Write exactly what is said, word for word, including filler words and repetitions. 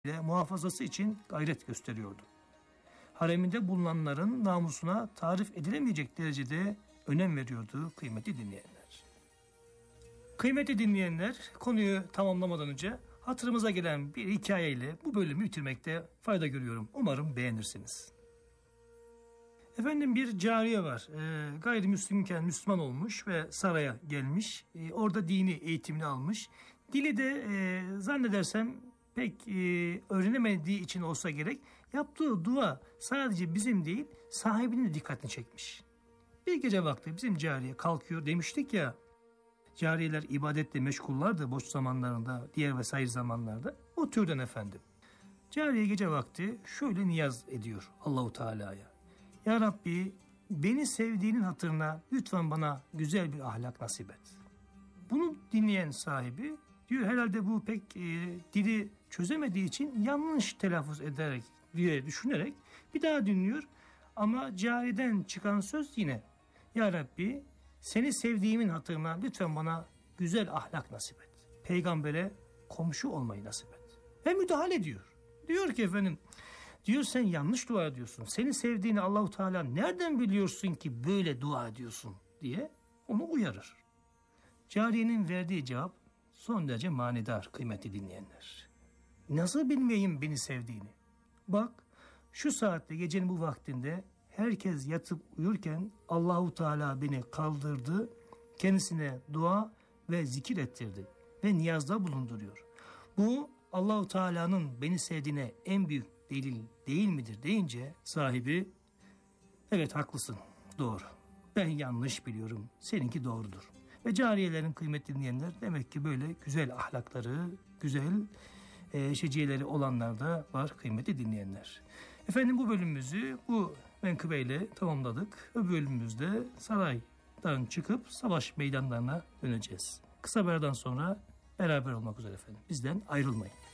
muhafazası için gayret gösteriyordu. Hareminde bulunanların namusuna tarif edilemeyecek derecede önem veriyordu kıymetli dinleyenler. Kıymetli dinleyenler, konuyu tamamlamadan önce hatırımıza gelen bir hikayeyle bu bölümü bitirmekte fayda görüyorum. Umarım beğenirsiniz. Efendim, bir cariye var. E, gayrimüslimken Müslüman olmuş ve saraya gelmiş. E, orada dini eğitimini almış. Dili de e, zannedersem pek e, öğrenemediği için olsa gerek, yaptığı dua sadece bizim değil, sahibinin de dikkatini çekmiş. Bir gece vakti bizim cariye kalkıyor, demiştik ya, cariyeler ibadetle meşgullardı boş zamanlarında, diğer vesaire zamanlarda. O türden efendim. Cariye gece vakti şöyle niyaz ediyor Allahu Teala'ya. Ya Rabbi, beni sevdiğinin hatırına lütfen bana güzel bir ahlak nasip et. Bunu dinleyen sahibi diyor, herhalde bu pek e, dili çözemediği için yanlış telaffuz ederek diye düşünerek bir daha dinliyor. Ama cariyeden çıkan söz yine Ya Rabbi, seni sevdiğimin hatırına lütfen bana güzel ahlak nasip et. Peygambere komşu olmayı nasip et. Ve müdahale ediyor. Diyor ki efendim, diyor sen yanlış dua ediyorsun. Seni sevdiğini Allahu Teala nereden biliyorsun ki böyle dua ediyorsun diye onu uyarır. Cariyenin verdiği cevap son derece manidar kıymetli dinleyenler. Nasıl bilmeyeyim beni sevdiğini? Bak, şu saatte gecenin bu vaktinde herkes yatıp uyurken Allahu Teala beni kaldırdı, kendisine dua ve zikir ettirdi ve niyazda bulunduruyor. Bu Allahu Teala'nın beni sevdiğine en büyük delil değil midir deyince sahibi, evet haklısın, doğru. Ben yanlış biliyorum, seninki doğrudur. Ve cariyelerin kıymetli dinleyenler, demek ki böyle güzel ahlakları, güzel e, şeciyeleri olanlar da var kıymetli dinleyenler. Efendim, bu bölümümüzü bu menkıbeyle tamamladık. Öbür bölümümüzde saraydan çıkıp savaş meydanlarına döneceğiz. Kısa bir aradan sonra beraber olmak üzere efendim. Bizden ayrılmayın.